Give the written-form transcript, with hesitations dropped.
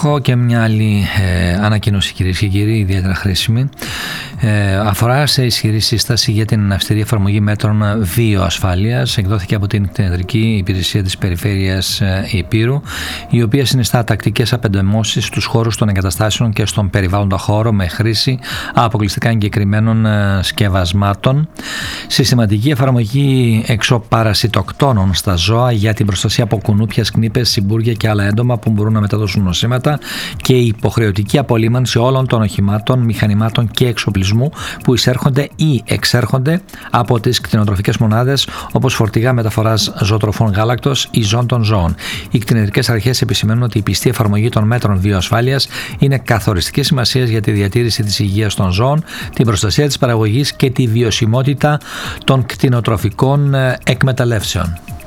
Έχω και μια άλλη ανακοίνωση, κυρίες και κύριοι, ιδιαίτερα χρήσιμη. Αφορά σε ισχυρή σύσταση για την αυστηρή εφαρμογή μέτρων βιοασφάλειας. Εκδόθηκε από την Κτηνιατρική Υπηρεσία της Περιφέρειας Ηπείρου, η οποία συνιστά τακτικές απεντεμώσεις στους χώρους των εγκαταστάσεων και στον περιβάλλοντα χώρο με χρήση αποκλειστικά εγκεκριμένων σκευασμάτων. Συστηματική εφαρμογή εξωπαρασιτοκτόνων στα ζώα για την προστασία από κουνούπια, κνήπες, συμπούρια και άλλα έντομα που μπορούν να μεταδώσουν νοσήματα και η υποχρεωτική απολύμανση όλων των οχημάτων, μηχανημάτων και εξοπλισμού που εισέρχονται ή εξέρχονται από τις κτηνοτροφικές μονάδες, όπως φορτηγά μεταφοράς ζωοτροφών γάλακτος ή ζώων των ζώων. Οι κτηνιατρικές αρχές επισημαίνουν ότι η πιστή εφαρμογή των μέτρων βιοασφάλειας είναι καθοριστικής σημασίας για τη διατήρηση της υγείας των ζώων, την προστασία της παραγωγής και τη βιωσιμότητα των κτηνοτροφικών εκμεταλλεύσεων.